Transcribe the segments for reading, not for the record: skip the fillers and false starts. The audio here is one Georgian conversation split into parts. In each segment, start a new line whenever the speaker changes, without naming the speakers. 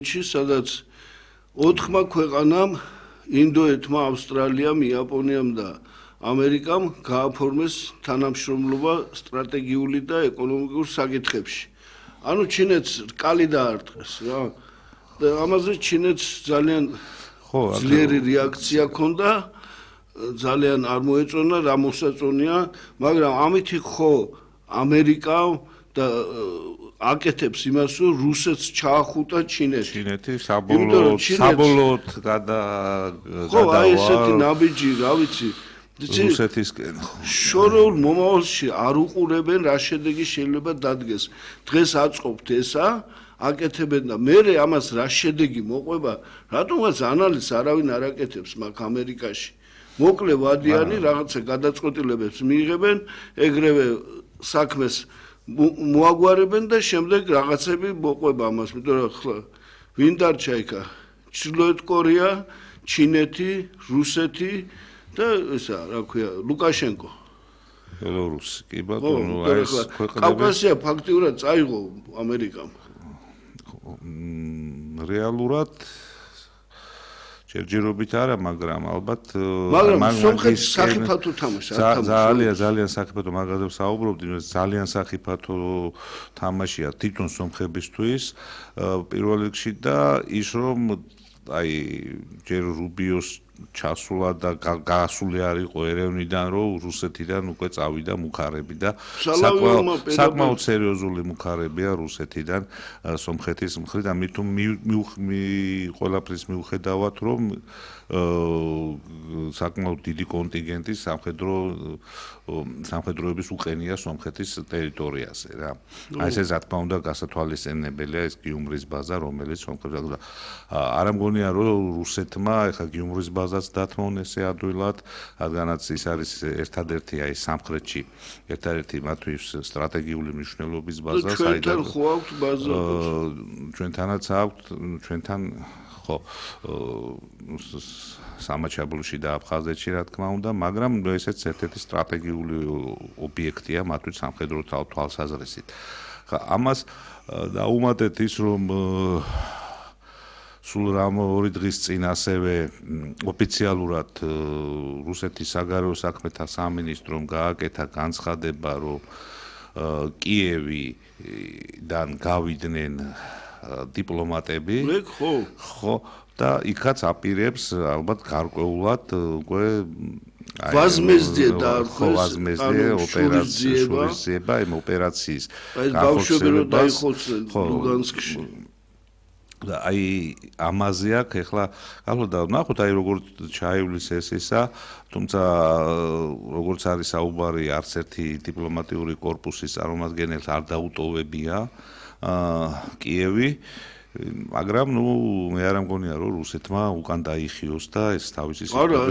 სადაც 4 ქვეყანამ ინდოეთმა, ავსტრალიამ, იაპონიამ და ამერიკამ გააფორმეს თანამშრომლობა სტრატეგიული და ეკონომიკურ საკითხებში. ანუ ჩინეთს რკალი დაარტყეს რა. და ამაზე ჩინეთს ძალიან ძლიერი რეაქცია ჰქონდა, ძალიან არ მოეწონა, რა მოსაწონია, მაგრამ ამითი ხო ამერიკა და აკეთებს იმას, რომ რუსეთს ჩაახუტა ჩინეთი.
ჩინეთი საბოლოოდ
ხო, აი ესეთი ნაბიჯი, რა ვიცი.
რუსეთისკენ.
შორეულ მომავალში არ უყურებენ რა შედეგი შეიძლება დადგეს. დღეს აწყობთ ესა, აკეთებენ და მერე ამას რა შედეგი მოყვება, რატომაც ანალიზს არავინ არ აკეთებს მაგ ამერიკაში. მოკლე ვადიანი რაღაცა გადაწყვეტილებებს მიიღებენ, ეგრევე საქმეს მოაგვარებენ და შემდეგ რაღაცები მოყვება ამას, იმიტომ რომ ხლა ვინ დარჩა იქა? ჩრდილოეთ კორეა, ჩინეთი, რუსეთი და ესა, რა ქვია, ლუკაშენკო.
ბელორუსი, კი ბატონო, აი ეს ქვეყნები
კავკასია ფაქტიურად წაიღო ამერიკამ.
რეალურად ჯერჯერობით არა, მაგრამ ალბათ
სომხეთის სახიფათო თამაში არ თამაშობს.
ძალიან სახიფათო მაგალითად საუბრობდი, ძალიან სახიფათო თამაშია თვითონ სომხებისთვის პირველ რიგში და ის რომ აი ჯერ რუბიოს ჩასულა და გაასული არ იყო ერევნიდან, რომ რუსეთიდან უკვე წავიდა მუქარები და საკმაოდ სერიოზული მუქარებია რუსეთიდან სომხეთის მხრიდან, მithum ყველაფრის მიუხედავად, რომ საკმაოდ დიდი კონტინგენტი სამხედროების უყენია სომხეთის ტერიტორიაზე რა. აი ეს რა თქმა უნდა გასათვალისწინებელია ეს გიუმრის ბაზა, რომელიც სომხეთს არ ამგონია რომ რუსეთმა ეხა გიუმრის ბაზას დათმოვნეს ადვილად, რადგანაც ის არის ერთადერთი აი სამხრეთში, ერთადერთი მათთვის სტრატეგიული მნიშვნელობის ბაზა,
საიდან ხო აქვს ბაზა?
ჩვენთანაც აქვს, ჩვენთან ხო სამაჩაბლოში და აფხაზეთში რა თქმა უნდა, მაგრამ ესეც ერთ-ერთი სტრატეგიული ობიექტია მათთვის სამხედრო თვალსაზრისით. ამას დაუმატეთ ის რომ სულ რამ 2 დღის წინ ასევე ოფიციალურად რუსეთის საგარეო საქმეთა სამინისტრომ გააკეთა განცხადება, რომ კიევიდან გავიდნენ დიპლომატები. ხო და იქაც აპირებს ალბათ გარკვეულად უკვე
ვაზმეზდია დაარქვეს
ოპერაციება, იმ ოპერაციის
ბავშვები დაიხოცნენ ლუგანსკში.
და აი ამაზე აქვს ეხლა გახლავთ ნახოთ აი როგორ ჩაივლის ეს ისა, თუმცა როგორც არის საუბარი, არც ერთი დიპლომატიური კორპუსის წარმომადგენელს არ დაუტოვებია კიევი, მაგრამ მე არ მგონია რომ რუსეთმა უკან დაიხიოს და ეს თავისი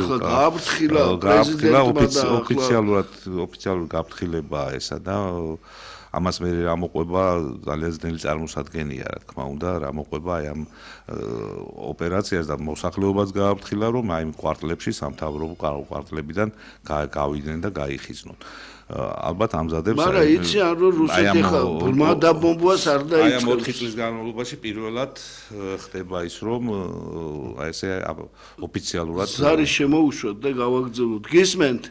გააფრთხილა
ოფიციალურად გაფრთხილებაა ესა და ამას მე რა მოყვება ძალიან ძნელი წარმოსადგენია, რა თქმა უნდა, რა მოყვება აი ამ ოპერაციას და მოსახლეობას გააფრთხილა, რომ აი იმ კვარტლებში სამთავრობო კვარტლებიდან გავიდნენ და გაიხიზნონ. ალბათ ამზადებს
მაგრამ იცი არ რომ რუსეთი ხა დაბომბვას არ დაიწყებს.
აი ამ 4 წლის განმავლობაში პირველად ხდება ის რომ აი ესე ოფიციალურად
ზარი შემოუშვათ და გავაგზავნოთ. გისმენთ?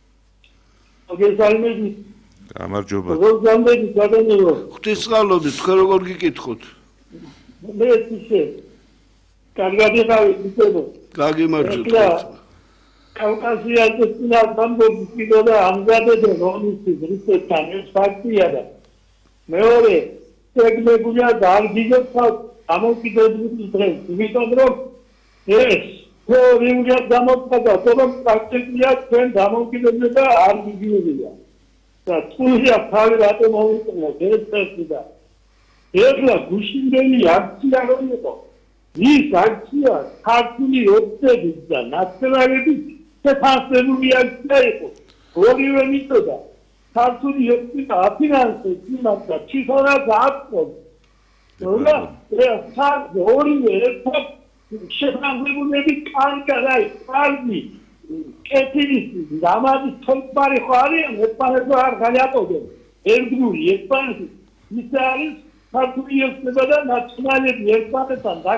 მოგესალმებით.
გამარჯობა.
მოგესალმებით ბატონო.
ღვთისმშობლები, თქვენ როგორ გიკითხოთ?
მე ისე. კარგად იყავით ბიჭო.
გაგიმარჯვეთ.
კავკასიაში სამბობი კიდო და ამზადებენ რომის რუსეთთან ეს ფაქტია და მეორე ეგმეგულა დაარგიზებს ამოკიდებული დღეს, იმიტომ რომ ეს პროვინცია გამოცხადა, რომ პრაქტიკულად ჩვენ დამოკიდებულება არ მიგიულია. და თუნდაც თავი რატომ მოვიწონოთ ეს ფაქტია. ეხლა გუშინდელი აქცია რომ იყო. ის აქცია ქართული ოფცების და ნაციონალების შეფასებული აქცია იყო. ორივე მიწოდა. ქართული ოფცია აფინანსებს იმას და ჩიხორას აწყობს. და ეს ორივე ერთად შეფასებულები კარგი კეთილის დამადის თოლპარი ხო არიან ესპანეთო არ გაიატოვებენ ერთგული ესპანეთი ის არის ქართული ოცნება და ნაციონალები ერთმანეთთან